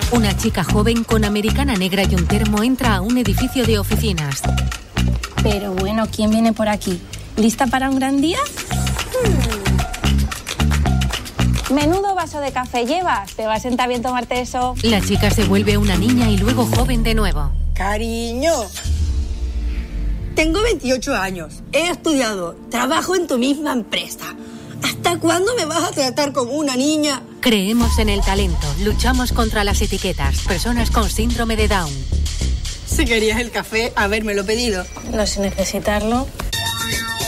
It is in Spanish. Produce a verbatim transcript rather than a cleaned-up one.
Una chica joven con americana negra y un termo entra a un edificio de oficinas. Pero bueno, ¿quién viene por aquí? ¿Lista para un gran día? Hmm. Menudo vaso de café llevas. ¿Te va a sentar bien tomarte eso? La chica se vuelve una niña y luego joven de nuevo. Cariño, tengo veintiocho años, he estudiado, trabajo en tu misma empresa. ¿Hasta cuándo me vas a tratar como una niña? Creemos en el talento, luchamos contra las etiquetas. Personas con síndrome de Down. Si querías el café, habérmelo pedido. No sé necesitarlo.